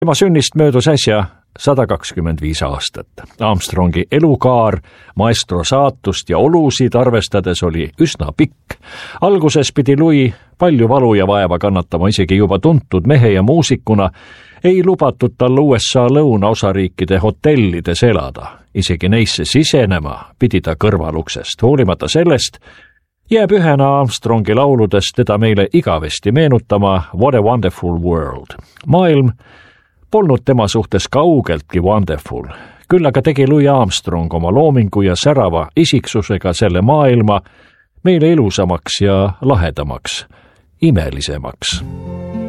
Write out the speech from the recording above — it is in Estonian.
Tema sünnist möödus äsja 125 aastat. Armstrongi elukaar, maestro saatust ja olusid arvestades oli üsna pikk. Alguses pidi Louis palju valu ja vaeva kannatama, isegi juba tuntud mehe ja muusikuna ei lubatud tal USA lõunaosariikide hotellides elada. Isegi neisse sisenema pidi ta kõrvaluksest. Hoolimata sellest jääb ühena Armstrongi lauludest teda meile igavesti meenutama What a Wonderful World. Maailm polnud tema suhtes kaugeltki wonderful. Küll aga tegi Louis Armstrong oma loomingu ja särava isiksusega selle maailma meile ilusamaks ja lahedamaks, imelisemaks.